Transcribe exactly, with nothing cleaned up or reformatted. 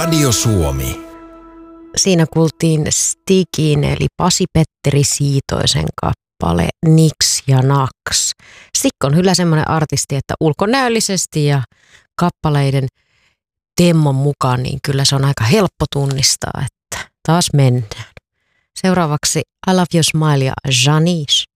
Radio Suomi. Siinä kuultiin Stigin eli Pasi-Petteri Siitoisen kappale Niks ja Naks. Stig on kyllä semmoinen artisti, että ulkonäöllisesti ja kappaleiden teemon mukaan, niin kyllä se on aika helppo tunnistaa, että taas mennään. Seuraavaksi I Love Your Smile ja Janice.